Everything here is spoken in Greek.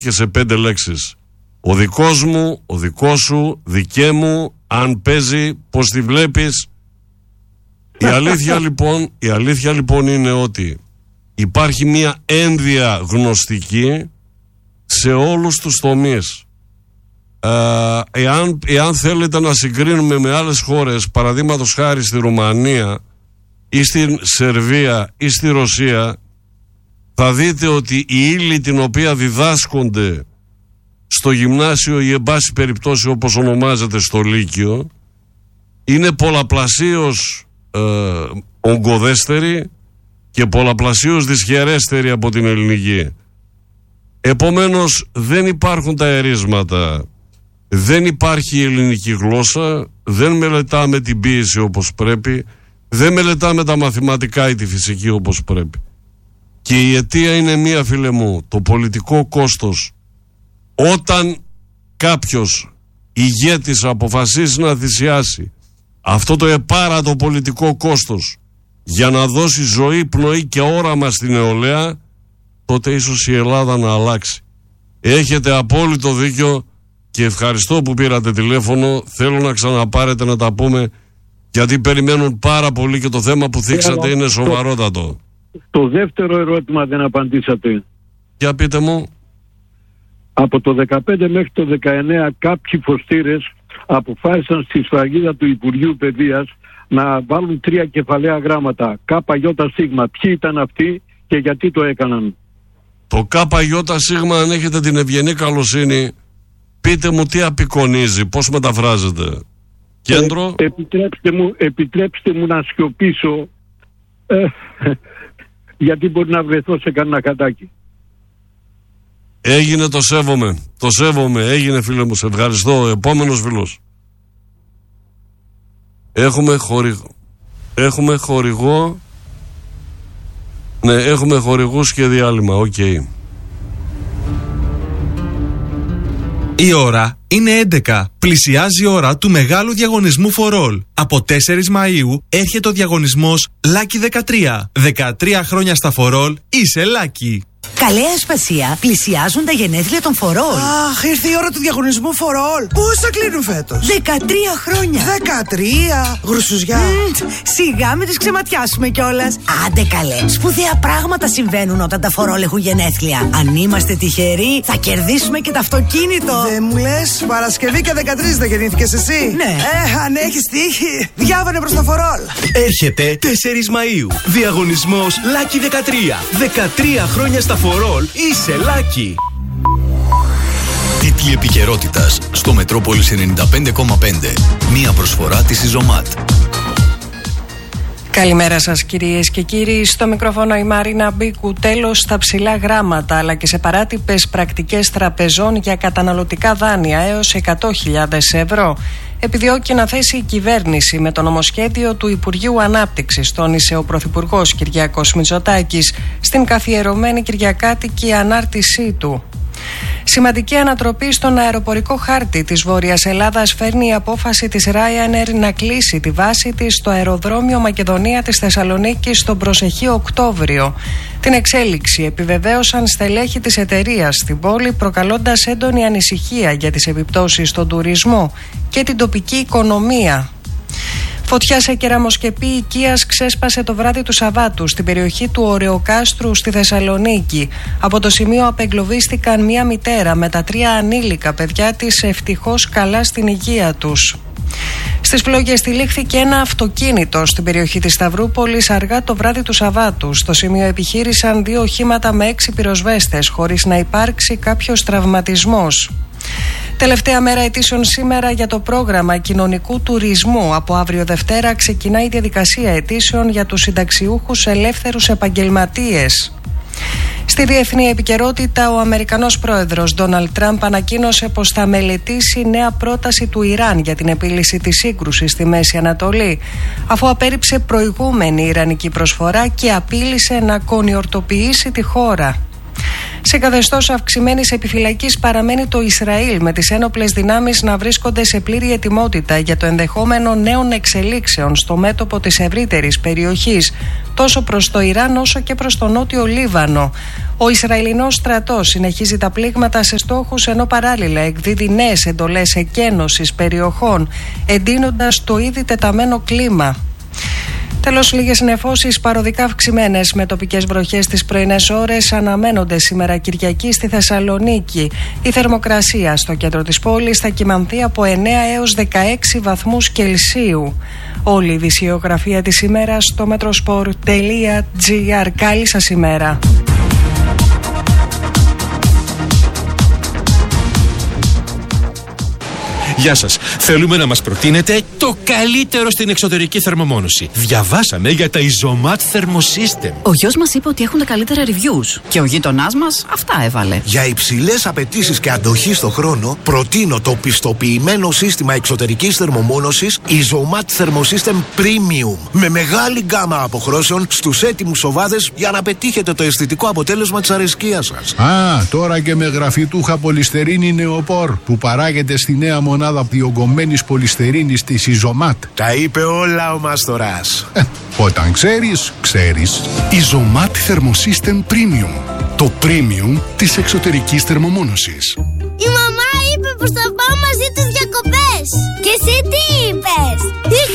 και σε 5 λέξεις. Ο δικός μου, ο δικός σου, δικέ μου, αν παίζει, πώς τη βλέπεις. Η αλήθεια λοιπόν είναι ότι υπάρχει μια ένδυα γνωστική σε όλους τους τομείς. Εάν θέλετε να συγκρίνουμε με άλλες χώρες, παραδείγματος χάρη στη Ρουμανία ή στην Σερβία ή στη Ρωσία, θα δείτε ότι η ύλη την οποία διδάσκονται στο γυμνάσιο ή εν πάση περιπτώσει όπως ονομάζεται στο λύκειο είναι πολλαπλασίως ογκοδέστερη και πολλαπλασίως δυσχερέστερη από την ελληνική. Επομένως δεν υπάρχουν τα ερίσματα, δεν υπάρχει η ελληνική γλώσσα, δεν μελετάμε την ποίηση όπως πρέπει, δεν μελετάμε τα μαθηματικά ή τη φυσική όπως πρέπει. Και η αιτία είναι μία, φίλε μου, το πολιτικό κόστος. Όταν κάποιος ηγέτης αποφασίσει να θυσιάσει αυτό το επάρατο πολιτικό κόστος για να δώσει ζωή, πνοή και όραμα στην νεολαία, τότε ίσως η Ελλάδα να αλλάξει. Έχετε απόλυτο δίκιο και ευχαριστώ που πήρατε τηλέφωνο. Θέλω να ξαναπάρετε να τα πούμε, γιατί περιμένουν πάρα πολύ και το θέμα που θίξατε είναι σοβαρότατο. Το δεύτερο ερώτημα δεν απαντήσατε. Για πείτε μου. Από το 2015 μέχρι το 2019 κάποιοι φωστήρες αποφάσισαν στη σφραγίδα του Υπουργείου Παιδείας να βάλουν 3 κεφαλαία γράμματα ΚΙΣ. Ποιοι ήταν αυτοί και γιατί το έκαναν? Το ΚΙΣ, αν έχετε την ευγενή καλοσύνη, πείτε μου τι απεικονίζει, πώς μεταφράζεται? Κέντρο. Επιτρέψτε μου να σιωπήσω, γιατί μπορεί να βρεθώ σε κανένα κατάκι. Έγινε, το σέβομαι, έγινε, φίλε μου, σε ευχαριστώ. Επόμενος φίλος. Έχουμε χορηγό. Ναι, έχουμε χορηγούς και διάλειμμα, οκ. Η ώρα είναι 11. Πλησιάζει η ώρα του μεγάλου διαγωνισμού For All. Από 4 Μαΐου έρχεται ο διαγωνισμός Lucky 13. 13 χρόνια στα For All είσαι Lucky. Καλέ Ασπασία, πλησιάζουν τα γενέθλια των For All. Αχ, ήρθε η ώρα του διαγωνισμού For All. Πόσα κλείνουν φέτος? 13 χρόνια. 13, γρουσουζιά. Σιγά μην τις ξεματιάσουμε κιόλας. Άντε καλέ, σπουδαία πράγματα συμβαίνουν όταν τα For All έχουν γενέθλια. Αν είμαστε τυχεροί, θα κερδίσουμε και το αυτοκίνητο. Δεν μου λες, Παρασκευή και 13 δεν γεννήθηκες εσύ? Ναι. Αν έχεις τύχη, διάβανε προς το For All. Έρχεται 4 Μαΐου. Διαγωνισμός Lucky 13. 13 χρόνια στα For All είσαι Lucky. Τίτλοι επικαιρότητας στο Μετρόπολης 95,5. Μία προσφορά της Ιζωμάτ. Καλημέρα σας κυρίες και κύριοι. Στο μικρόφωνο η Μαρίνα Μπίκου. Τέλος στα ψηλά γράμματα αλλά και σε παράτυπες πρακτικές τραπεζών για καταναλωτικά δάνεια έως 100.000 ευρώ. Επιδιώκει να θέσει η κυβέρνηση με το νομοσχέδιο του Υπουργείου Ανάπτυξης, τόνισε ο Πρωθυπουργός Κυριάκος Μητσοτάκης στην καθιερωμένη κυριακάτικη ανάρτησή του. Σημαντική ανατροπή στον αεροπορικό χάρτη της Βόρειας Ελλάδας φέρνει η απόφαση της Ryanair να κλείσει τη βάση της στο αεροδρόμιο Μακεδονία της Θεσσαλονίκης τον προσεχή Οκτώβριο. Την εξέλιξη επιβεβαίωσαν στελέχη της εταιρείας στην πόλη, προκαλώντας έντονη ανησυχία για τις επιπτώσεις στον τουρισμό και την τοπική οικονομία. Φωτιά σε κεραμοσκεπή οικίας ξέσπασε το βράδυ του Σαββάτου στην περιοχή του Ωρεοκάστρου στη Θεσσαλονίκη. Από το σημείο απεγκλωβίστηκαν μία μητέρα με τα 3 ανήλικα παιδιά της, ευτυχώς καλά στην υγεία τους. Στις φλόγες τυλίχθηκε ένα αυτοκίνητο στην περιοχή της Σταυρούπολης αργά το βράδυ του Σαββάτου. Στο σημείο επιχείρησαν 2 οχήματα με 6 πυροσβέστες χωρίς να υπάρξει κάποιος τραυματισμός. Τελευταία μέρα αιτήσεων σήμερα για το πρόγραμμα κοινωνικού τουρισμού. Από αύριο Δευτέρα ξεκινάει η διαδικασία αιτήσεων για τους συνταξιούχους ελεύθερους επαγγελματίες. Στη διεθνή επικαιρότητα, ο Αμερικανός πρόεδρος Ντόναλντ Τραμπ ανακοίνωσε πως θα μελετήσει νέα πρόταση του Ιράν για την επίλυση της σύγκρουσης στη Μέση Ανατολή, αφού απέρριψε προηγούμενη ιρανική προσφορά και απείλησε να κονιορτοποιήσει τη χώρα. Σε καθεστώς αυξημένης επιφυλακής παραμένει το Ισραήλ, με τις ένοπλες δυνάμεις να βρίσκονται σε πλήρη ετοιμότητα για το ενδεχόμενο νέων εξελίξεων στο μέτωπο της ευρύτερης περιοχής, τόσο προς το Ιράν όσο και προς το νότιο Λίβανο. Ο Ισραηλινός στρατός συνεχίζει τα πλήγματα σε στόχους, ενώ παράλληλα εκδίδει νέες εντολές εκένωσης περιοχών, εντείνοντας το ήδη τεταμένο κλίμα. Τέλος, λίγες νεφώσεις παροδικά αυξημένες με τοπικές βροχές τις πρωινές ώρες αναμένονται σήμερα Κυριακή στη Θεσσαλονίκη. Η θερμοκρασία στο κέντρο της πόλης θα κυμανθεί από 9 έως 16 βαθμούς Κελσίου. Όλη η ειδησιογραφία της ημέρας στο metrosport.gr. Καλή σας ημέρα. Γεια σας. Θέλουμε να μας προτείνετε το καλύτερο στην εξωτερική θερμομόνωση. Διαβάσαμε για τα Isomat Thermosystem. Ο γιος μας είπε ότι έχουν τα καλύτερα reviews και ο γείτονάς μας αυτά έβαλε. Για υψηλές απαιτήσεις και αντοχή στο χρόνο, προτείνω το πιστοποιημένο σύστημα εξωτερικής θερμομόνωσης Isomat Thermosystem Premium. Με μεγάλη γκάμα αποχρώσεων στους έτοιμους οβάδες για να πετύχετε το αισθητικό αποτέλεσμα της αρεσκίας σας. Τώρα και με γραφιτούχα πολυστερίνη νεοπόρ που παράγεται στη νέα μονάδα διογκωμένης πολυστερίνης της Isomat. Τα είπε όλα ο Μάστορας. Όταν ξέρεις, ξέρεις. Isomat Thermosystem Premium. Το premium της εξωτερικής θερμομόνωσης. Η μαμά είπε πως θα πάω μαζί τους διακοπές. Και εσύ